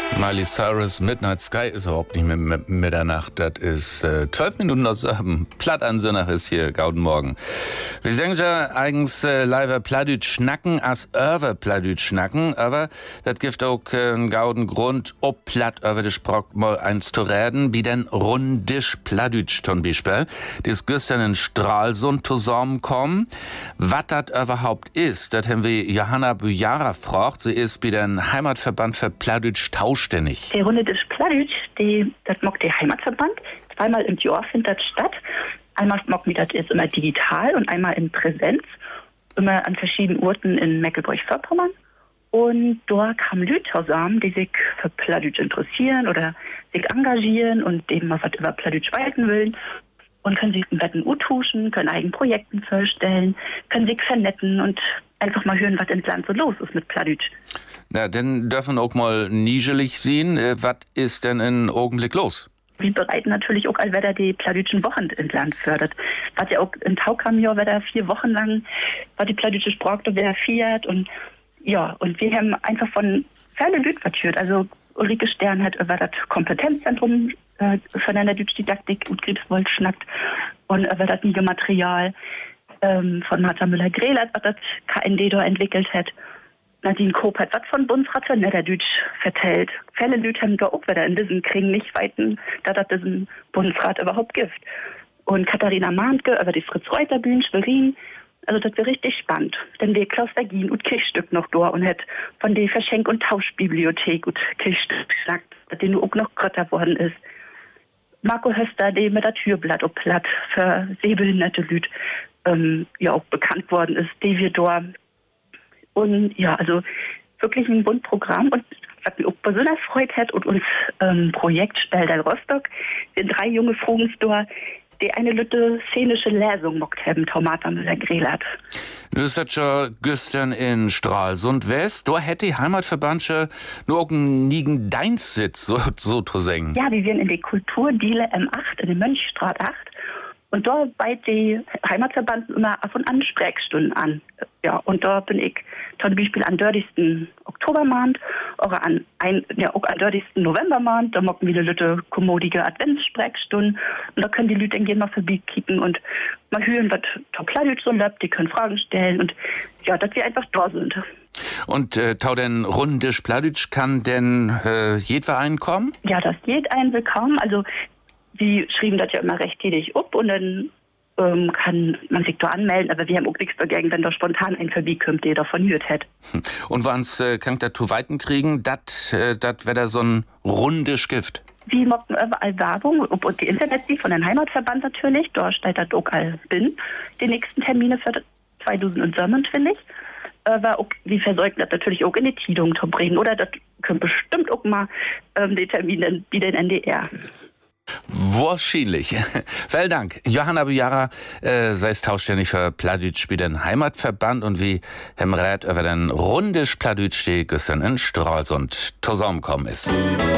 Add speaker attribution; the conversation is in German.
Speaker 1: Miley Cyrus, Midnight Sky ist überhaupt nicht mehr Mitternacht. Das ist 12 Minuten aus Platt an Sonnach ist hier, gauden Morgen. Wir sagen ja eigens live Plattdeutsch schnacken, as över Plattdeutsch schnacken, aber das gibt auch einen gauden Grund, ob Platt över de Sprach mal eins zu reden, wie denn rundisch Plattdeutsch zum Beispiel. Das gestern in Stralsund zusammenkommen. Was das überhaupt ist, das haben wir Johanna Bujara gefragt. Sie ist bei den Heimatverband für Plattdeutsch zuständig.
Speaker 2: Die Runde des Plattdeutsch, das macht der Heimatverband. Zweimal im Jahr findet das statt. Einmal macht mir das jetzt immer digital und einmal in Präsenz. Immer an verschiedenen Orten in Mecklenburg-Vorpommern. Und dort kamen Leute zusammen, die sich für Plattdeutsch interessieren oder sich engagieren und eben mal was über Plattdeutsch weiten wollen. Und können sich in Wetten tauschen, können eigene Projekte vorstellen, können sich vernetzen und einfach mal hören, was ins Land so los ist mit Plattdeutsch.
Speaker 1: Na, dann dürfen auch mal nischelig sehen, was ist denn im Augenblick los?
Speaker 2: Wir bereiten natürlich auch, als wer die Plattdeutschen Wochen ins Land fördert. Was ja auch in Taukam-Jahr, wer da 4 Wochen lang, war die Plattdeutsche Sprache, wer feiert und ja, und wir haben einfach von vielen Leuten was gehört. Also Ulrike Stern hat über das Kompetenzzentrum von der Deutschdidaktik und Krebswold schnackt und über das Material von Martha Müller-Grehlert, was das KND da entwickelt hat. Nadine Koop hat was von Bundesrat für Niederdeutsch vertellt. Viele Leute haben da auch wieder in diesem Krieg nicht weiten, da das diesen Bundesrat überhaupt gibt. Und Katharina Mahntke über die Fritz-Reuter-Bühne, Schwerin. Also das wird richtig spannend. Denn wir Klaus Dagin und Kirchstück noch da und hat von der Verschenk- und Tauschbibliothek und Kirchstück gesagt, dass die nur auch noch grötter worden ist. Marco Höster, der mit der Türblatt und Platt für sehbehinderte Leute ja auch bekannt worden ist, die wir da. Und ja, also wirklich ein buntes Programm. Und was mich auch besonders freut hat und uns Projekt Speldal Rostock sind 3 junge Frugens da, die eine lütte szenische Lesung mockt haben, Martha Müller-Grehlert.
Speaker 1: Du hast schon gestern in Stralsund West, da hätte die Heimatverband nur auch einen nigen Deinssitz, so zu sagen.
Speaker 2: Ja, wir sind in die Kulturdiele M8, in der Mönchstraat 8. Und da beißt die Heimatverband immer ab und an Sprechstunden an. Ja, und da bin ich zum Beispiel am 30. Oktobermond, auch am 30. Novembermond, da machen wir eine Leute kommodige Adventssprechstunden. Und da können die Leute dann gerne mal vorbeikicken und mal hören, was der Plattdeutsch so lebt, die können Fragen stellen und ja, dass wir einfach da sind.
Speaker 1: Und tau denn rundisch Plattdeutsch kann denn jeder einkommen?
Speaker 2: Ja, das jeder einen willkommen. Also die schrieben das ja immer rechtzeitig ab und dann kann man sich da anmelden, aber wir haben auch nichts dagegen, wenn da spontan ein vorbeikommt, der davon gehört hat.
Speaker 1: Und wann's kann das zu weiten kriegen, das wäre da so ein rundisch Gift?
Speaker 2: Wir machen überall Werbung, und die Internetseite von den Heimatverband natürlich, da steht das auch all bin, die nächsten Termine für 2007, finde ich. Aber auch, wir versorgen das natürlich auch in die Tidung zu bringen, oder das können bestimmt auch mal die Termine wie den NDR.
Speaker 1: Wahrscheinlich. Vielen Dank. Johanna Bujara, sei es zuständig für Plattdeutsch bei den Heimatverband und wie Herr Rat über den rundisch Plattdeutsch, die gestern in Stralsund zusammengekommen ist.